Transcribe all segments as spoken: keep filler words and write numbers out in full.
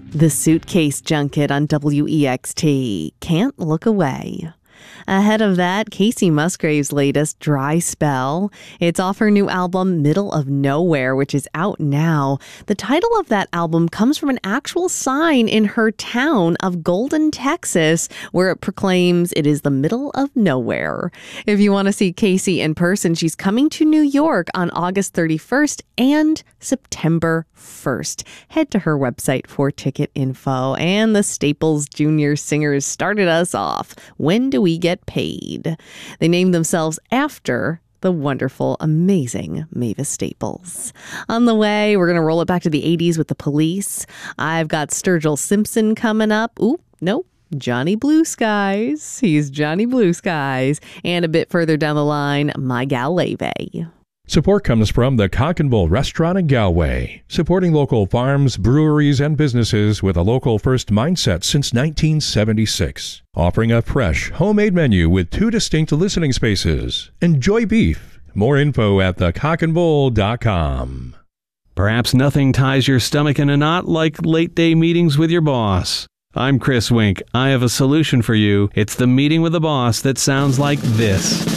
The Suitcase Junket on W E X T. Can't Look Away. Ahead of that, Casey Musgrave's latest, Dry Spell. It's off her new album, Middle of Nowhere, which is out now. The title of that album comes from an actual sign in her town of Golden, Texas, where it proclaims it is the middle of nowhere. If you want to see Casey in person, she's coming to New York on August thirty-first and September first. Head to her website for ticket info. And the Staples Junior Singers started us off. When do we get paid? They named themselves after the wonderful, amazing Mavis Staples. On the way, we're going to roll it back to the eighties with The Police. I've got Sturgill Simpson coming up. Ooh, nope. Johnny Blue Skies. He's Johnny Blue Skies. And a bit further down the line, My Gal Leve. Support comes from the Cock and Bull Restaurant in Galway, supporting local farms, breweries, and businesses with a local first mindset since nineteen seventy-six. Offering a fresh, homemade menu with two distinct listening spaces. Enjoy beef. More info at the cock and bull dot com. Perhaps nothing ties your stomach in a knot like late-day meetings with your boss. I'm Chris Wink. I have a solution for you. It's the meeting with the boss that sounds like this.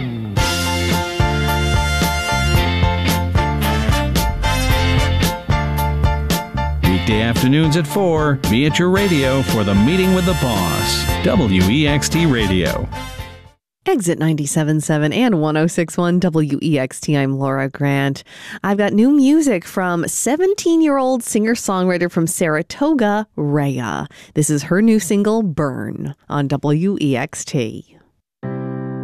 Weekday afternoons at four, be at your radio for the Meeting with the Boss. W E X T Radio. Exit ninety-seven point seven and one oh six point one W E X T. I'm Laura Grant. I've got new music from seventeen-year-old singer-songwriter from Saratoga, Rhea. This is her new single, Burn, on W E X T.